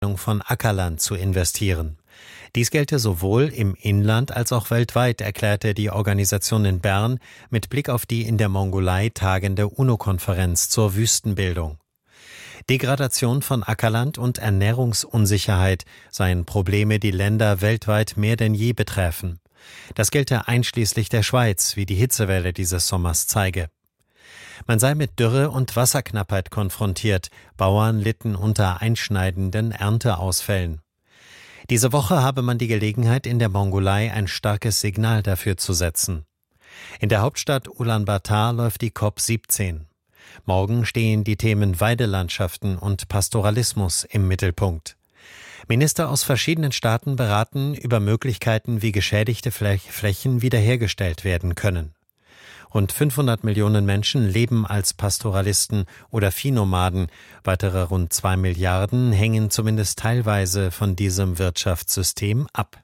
von Ackerland zu investieren. Dies gelte sowohl im Inland als auch weltweit, erklärte die Organisation in Bern mit Blick auf die in der Mongolei tagende UNO-Konferenz zur Wüstenbildung. Degradation von Ackerland und Ernährungsunsicherheit seien Probleme, die Länder weltweit mehr denn je betreffen. Das gelte einschließlich der Schweiz, wie die Hitzewelle dieses Sommers zeige. Man sei mit Dürre und Wasserknappheit konfrontiert, Bauern litten unter einschneidenden Ernteausfällen. Diese Woche habe man die Gelegenheit, in der Mongolei ein starkes Signal dafür zu setzen. In der Hauptstadt Ulaanbaatar läuft die COP17. Morgen stehen die Themen Weidelandschaften und Pastoralismus im Mittelpunkt. Minister aus verschiedenen Staaten beraten über Möglichkeiten, wie geschädigte Flächen wiederhergestellt werden können. Rund 500 Millionen Menschen leben als Pastoralisten oder Viehnomaden. Weitere rund 2 Milliarden hängen zumindest teilweise von diesem Wirtschaftssystem ab.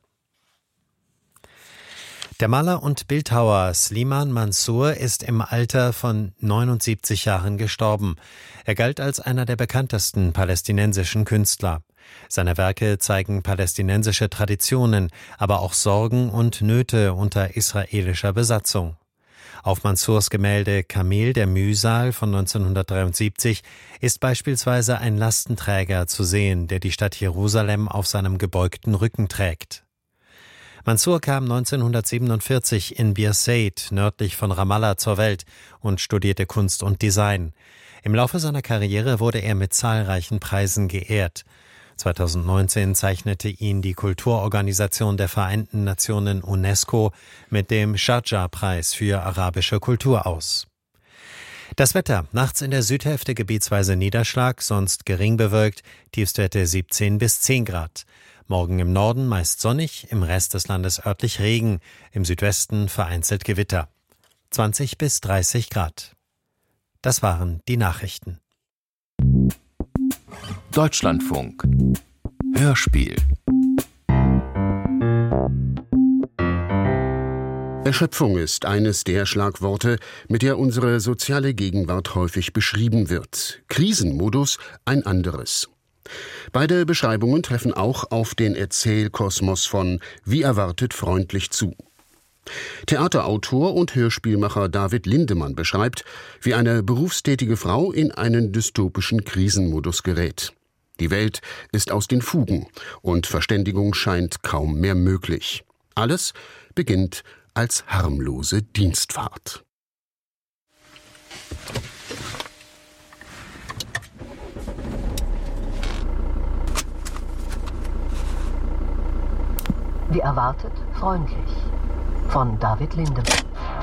Der Maler und Bildhauer Slimane Mansour ist im Alter von 79 Jahren gestorben. Er galt als einer der bekanntesten palästinensischen Künstler. Seine Werke zeigen palästinensische Traditionen, aber auch Sorgen und Nöte unter israelischer Besatzung. Auf Mansours Gemälde Kamel, der Mühsal von 1973 ist beispielsweise ein Lastenträger zu sehen, der die Stadt Jerusalem auf seinem gebeugten Rücken trägt. Mansour kam 1947 in Birzeit, nördlich von Ramallah, zur Welt und studierte Kunst und Design. Im Laufe seiner Karriere wurde er mit zahlreichen Preisen geehrt. 2019 zeichnete ihn die Kulturorganisation der Vereinten Nationen UNESCO mit dem Sharjah-Preis für arabische Kultur aus. Das Wetter: nachts in der Südhälfte gebietsweise Niederschlag, sonst gering bewölkt, Tiefstwerte 17 bis 10 Grad. Morgen im Norden meist sonnig, im Rest des Landes örtlich Regen, im Südwesten vereinzelt Gewitter. 20 bis 30 Grad. Das waren die Nachrichten. Deutschlandfunk Hörspiel. Erschöpfung ist eines der Schlagworte, mit der unsere soziale Gegenwart häufig beschrieben wird. Krisenmodus ein anderes. Beide Beschreibungen treffen auch auf den Erzählkosmos von Wie erwartet freundlich zu. Theaterautor und Hörspielmacher David Lindemann beschreibt, wie eine berufstätige Frau in einen dystopischen Krisenmodus gerät. Die Welt ist aus den Fugen und Verständigung scheint kaum mehr möglich. Alles beginnt als harmlose Dienstfahrt. Wie erwartet freundlich von David Lindemann.